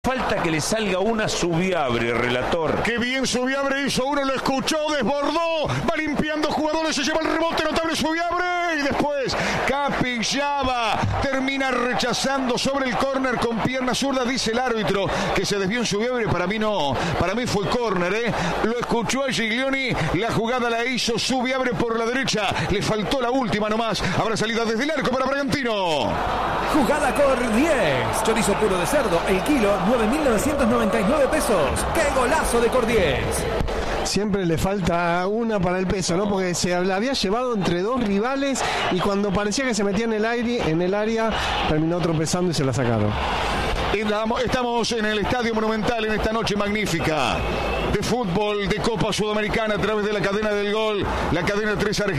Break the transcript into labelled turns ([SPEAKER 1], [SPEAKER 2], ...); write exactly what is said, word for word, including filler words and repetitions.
[SPEAKER 1] falta que le salga una Subiabre, relator.
[SPEAKER 2] Qué bien Subiabre hizo uno, lo escuchó, desbordó, va limpiando jugadores, se lleva el rebote, notable Subiabre, y después Capixaba termina rechazando sobre el córner con pierna zurda, dice el árbitro que se desvió en Subiabre. Para mí no, para mí fue córner, ¿eh? Lo escuchó a Giglioni, la jugada la hizo Subiabre por la derecha, le faltó la última nomás, habrá salida desde el arco para Bragantino.
[SPEAKER 3] Jugada Cor diez, chorizo puro de cerdo, el kilo nueve mil novecientos noventa y nueve pesos. ¡Qué golazo de Cor diez!
[SPEAKER 4] Siempre le falta una para el peso, ¿no? Porque se la había llevado entre dos rivales y cuando parecía que se metía en el aire, en el área, terminó tropezando y se la sacaron.
[SPEAKER 2] Estamos en el Estadio Monumental en esta noche magnífica de fútbol de Copa Sudamericana a través de la cadena del Gol, la cadena tres Argentina.